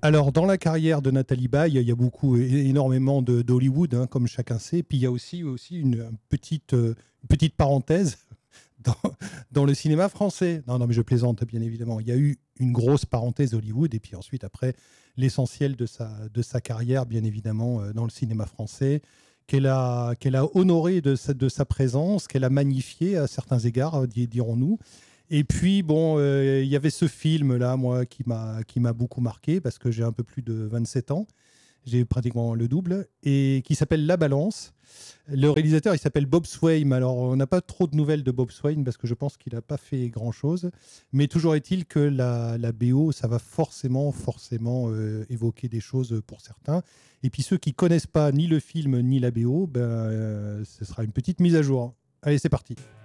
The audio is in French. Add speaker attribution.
Speaker 1: Alors, dans la carrière de Nathalie Baye, il y a beaucoup, énormément d'Hollywood, hein, comme chacun sait. Puis il y a aussi une petite parenthèse dans, dans le cinéma français. Non, non, mais je plaisante, bien évidemment. Il y a eu une grosse parenthèse Hollywood, et puis ensuite, après, l'essentiel de sa carrière, bien évidemment, dans le cinéma français, qu'elle a honoré de sa présence, qu'elle a magnifié à certains égards, dirons-nous. Et puis, bon, il y avait ce film-là, moi, qui m'a beaucoup marqué, parce que j'ai un peu plus de 27 ans. J'ai pratiquement le double, et qui s'appelle La Balance. Le réalisateur, il s'appelle Bob Swain. Alors, on n'a pas trop de nouvelles de Bob Swain, parce que je pense qu'il n'a pas fait grand-chose. Mais toujours est-il que la BO, ça va forcément évoquer des choses pour certains. Et puis, ceux qui connaissent pas ni le film, ni la BO, ce sera une petite mise à jour. Allez, c'est parti.